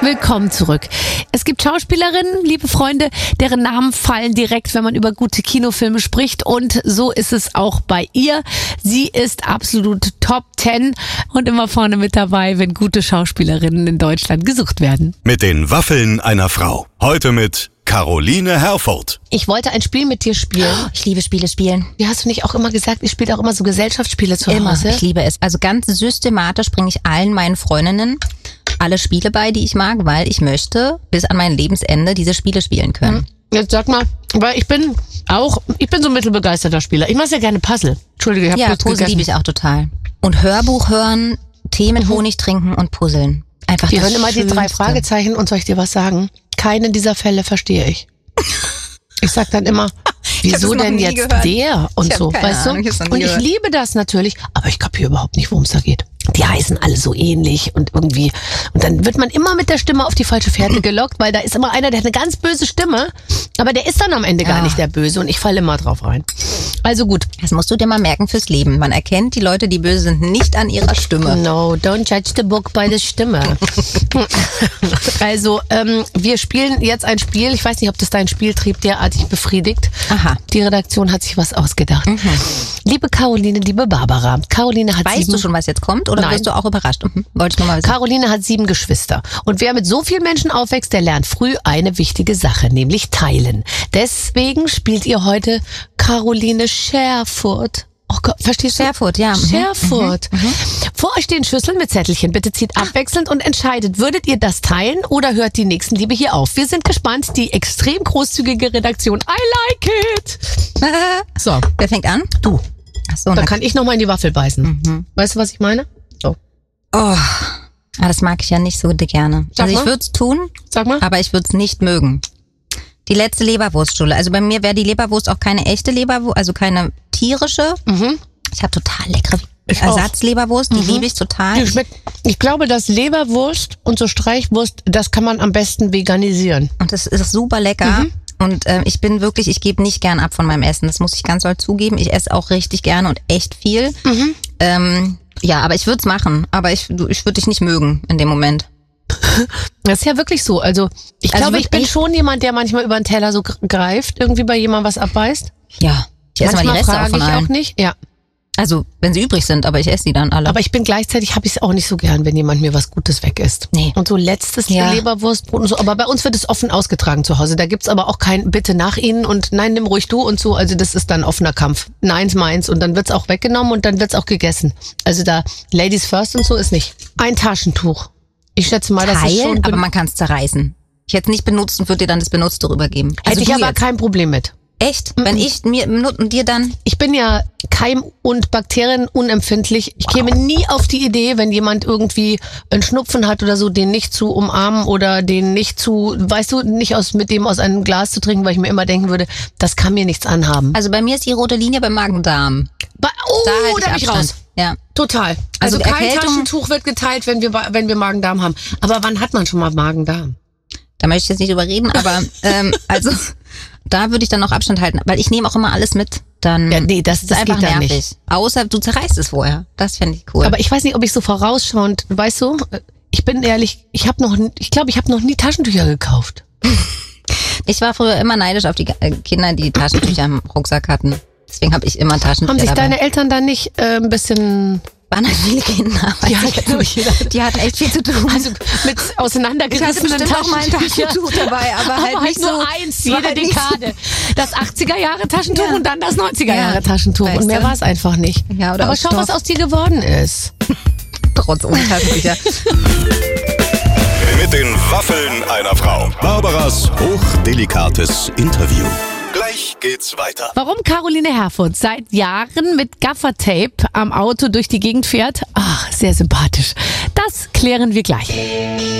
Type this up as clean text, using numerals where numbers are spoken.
willkommen zurück. Es gibt Schauspielerinnen, liebe Freunde, deren Namen fallen direkt, wenn man über gute Kinofilme spricht. Und so ist es auch bei ihr. Sie ist absolut Top 10 und immer vorne mit dabei, wenn gute Schauspielerinnen in Deutschland gesucht werden. Mit den Waffeln einer Frau. Heute mit Caroline Herfurth. Ich wollte ein Spiel mit dir spielen. Ich liebe Spiele spielen. Wie hast du nicht auch immer gesagt, ich spiele auch immer so Gesellschaftsspiele zu Immer. Hause? Ich liebe es. Also ganz systematisch bringe ich allen meinen Freundinnen alle Spiele bei, die ich mag, weil ich möchte bis an mein Lebensende diese Spiele spielen können. Jetzt sag mal, weil ich bin so ein mittelbegeisterter Spieler. Ich mache ja gerne Puzzle. Entschuldige, ich habe Ja, kurz Puzzle gegessen. liebe ich auch total. Und Hörbuch hören, Tee mit Honig trinken und puzzeln. Einfach Die das hören immer die 3 Schönste. Fragezeichen und soll ich dir was sagen? Keinen dieser Fälle verstehe ich. Ich sag dann immer, wieso das noch denn nie jetzt gehört. der und Ich hab so, keine weißt du? Ahnung, ich hab's noch nie Und ich gehört. liebe das natürlich, aber ich kapiere überhaupt nicht, worum es da geht. Die heißen alle so ähnlich und irgendwie, und dann wird man immer mit der Stimme auf die falsche Fährte gelockt, weil da ist immer einer, der hat eine ganz böse Stimme, aber der ist dann am Ende gar Ja. nicht der Böse und ich falle immer drauf rein. Also gut. Das musst du dir mal merken fürs Leben. Man erkennt die Leute, die böse sind, nicht an ihrer Stimme. No, don't judge the book by the Stimme. Also, wir spielen jetzt ein Spiel. Ich weiß nicht, ob das deinen Spieltrieb derartig befriedigt. Aha. Die Redaktion hat sich was ausgedacht. Liebe Caroline, liebe Barbara. Caroline hat Weißt du schon, was jetzt kommt oder Nein. wirst du auch überrascht? Wollte ich nur mal wissen. Caroline hat 7 Geschwister. Und wer mit so vielen Menschen aufwächst, der lernt früh eine wichtige Sache, nämlich teilen. Deswegen spielt ihr heute Caroline Scherfurt. Oh Gott, verstehst du? Scherfurt, ja. Scherfurt. Vor euch stehen Schüsseln mit Zettelchen. Bitte zieht abwechselnd und entscheidet, würdet ihr das teilen oder hört die Nächstenliebe hier auf? Wir sind gespannt. Die extrem großzügige Redaktion. I like it. So, Wer fängt an? du. Achso, Da kann ich noch mal in die Waffel beißen. Weißt du, was ich meine? So. das mag ich ja nicht so gerne. Sag Also mal. ich würde es tun, Sag mal. aber ich würde es nicht mögen. Die letzte Leberwurststulle. Also bei mir wäre die Leberwurst auch keine echte Leberwurst, also keine tierische. Ich habe total leckere Ich auch. Ersatzleberwurst, die liebe ich total. Die schmeckt, ich glaube, dass Leberwurst und so Streichwurst, das kann man am besten veganisieren. Und das ist super lecker. Und ich gebe nicht gern ab von meinem Essen. Das muss ich ganz doll zugeben. Ich esse auch richtig gerne und echt viel. Ja, aber ich würde es machen. Aber ich würde dich nicht mögen in dem Moment. Das ist ja wirklich so. Also ich Also glaube, ich bin wirklich? schon jemand, der manchmal über den Teller so greift, irgendwie bei jemandem was abbeißt. Ja, ich esse mal die Manchmal Reste auch frage von ich allen. auch nicht. Ja, Also, wenn sie übrig sind, aber ich esse die dann alle. aber ich bin gleichzeitig, habe ich es auch nicht so gern, wenn jemand mir was Gutes weg isst. Nee. Und so letztes Ja. Leberwurstbrot und so. Aber bei uns wird es offen ausgetragen zu Hause. Da gibt's aber auch kein Bitte nach Ihnen und nein, nimm ruhig du und so. Also das ist dann offener Kampf. Neins, meins. Und dann wird's auch weggenommen und dann wird's auch gegessen. Also da Ladies first und so ist nicht. Ein Taschentuch. Ich schätze mal, das ist Teilen, schon... aber man kann es zerreißen. Ich hätte es nicht benutzt und würde dir dann das Benutzte rübergeben. Hätte ich du aber jetzt. kein Problem mit. Echt? Wenn ich mir und dir dann... Ich bin ja keim- und bakterienunempfindlich. Ich käme nie auf die Idee, wenn jemand irgendwie einen Schnupfen hat oder so, den nicht zu umarmen oder den nicht zu, weißt du, nicht mit dem aus einem Glas zu trinken, weil ich mir immer denken würde, das kann mir nichts anhaben. Also bei mir ist die rote Linie beim Magen-Darm. Oh, da bin ich raus. Ja. Total. Also Also kein Erkältung- Taschentuch wird geteilt, wenn wir Magen-Darm haben. Aber wann hat man schon mal Magen-Darm? Da möchte ich jetzt nicht drüber reden, aber also da würde ich dann noch Abstand halten, weil ich nehme auch immer alles mit. Dann Ja, nee, das ist einfach geht dann nervig. nicht. Außer du zerreißt es vorher. Das fände ich cool. Aber ich weiß nicht, ob ich so vorausschauend, weißt du, ich bin ehrlich, ich glaube, ich habe noch nie Taschentücher gekauft. ich war früher immer neidisch auf die Kinder, die Taschentücher im Rucksack hatten. Deswegen habe ich immer Taschentücher Haben sich dabei. deine Eltern dann nicht ein bisschen... Waren halt viele Kinder. weiß Ja, ich jetzt glaub nicht. ich. Die hatten echt viel zu tun. Also mit ich hatte auseinandergerissenen bestimmt auch mal ein Taschentüchern. Taschentuch dabei, aber halt nicht nur so. eins, war jede halt nicht so- Dekade. Das 80er-Jahre-Taschentuch Ja. und dann das 90er-Jahre-Taschentuch. Ja, Taschentuch. Und mehr weißt du? war es einfach nicht. Ja, oder aber aus schau, was Stoff. aus dir geworden ist. Trotz ohne Taschentücher. Mit den Waffeln einer Frau. Barbaras hochdelikates Interview. Gleich geht's weiter. Warum Caroline Herfurth seit Jahren mit Gaffertape am Auto durch die Gegend fährt? Ach, sehr sympathisch. Das klären wir gleich.